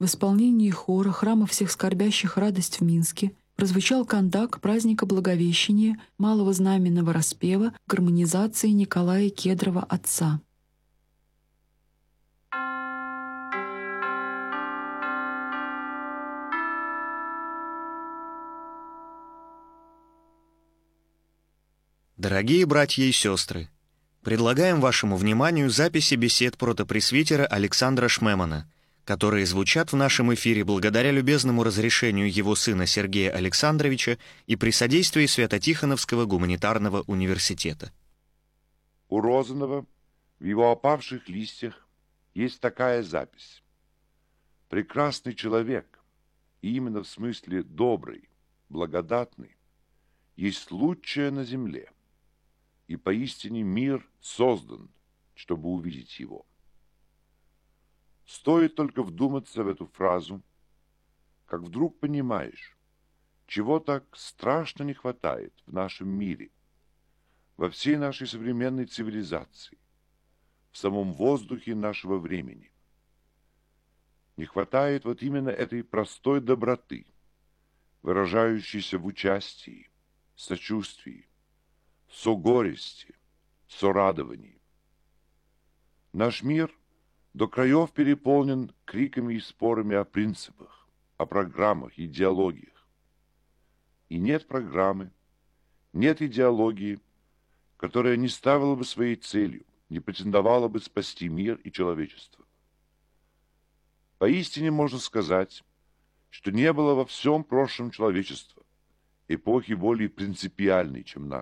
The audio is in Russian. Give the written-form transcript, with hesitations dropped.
В исполнении хора Храма всех скорбящих радость в Минске прозвучал кандак праздника Благовещения Малого Знаменного распева гармонизации Николая Кедрова отца. Дорогие братья и сестры, предлагаем вашему вниманию записи бесед протопресвитера Александра Шмемана, которые звучат в нашем эфире благодаря любезному разрешению его сына Сергея Александровича и при содействии Свято-Тихоновского гуманитарного университета. У Розанова в его опавших листьях есть такая запись. Прекрасный человек, и именно в смысле добрый, благодатный, есть лучшее на земле. И поистине мир создан, чтобы увидеть его. Стоит только вдуматься в эту фразу, как вдруг понимаешь, чего так страшно не хватает в нашем мире, во всей нашей современной цивилизации, в самом воздухе нашего времени. Не хватает вот именно этой простой доброты, выражающейся в участии, сочувствии, согорести, сорадовании. Наш мир до краев переполнен криками и спорами о принципах, о программах, идеологиях. И нет программы, нет идеологии, которая не ставила бы своей целью, не претендовала бы спасти мир и человечество. Поистине можно сказать, что не было во всем прошлом человечества эпохи более принципиальной, чем наша.